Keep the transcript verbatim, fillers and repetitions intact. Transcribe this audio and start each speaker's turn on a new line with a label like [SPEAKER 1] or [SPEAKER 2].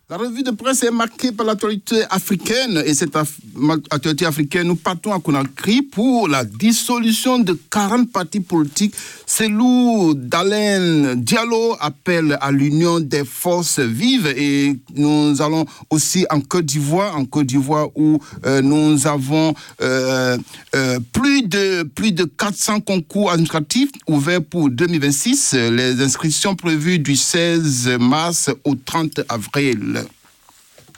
[SPEAKER 1] La revue de presse est marquée par l'actualité africaine et cette af- actualité africaine, nous partons à Conakry pour la dissolution de quarante partis politiques. Cellou Dalein Diallo appelle à l'union des forces vives et nous allons aussi en Côte d'Ivoire, en Côte d'Ivoire où euh, nous avons euh, euh, plus de plus de quatre cents concours administratifs ouverts pour deux mille vingt-six. Les inscriptions prévues du seize mars au trente avril.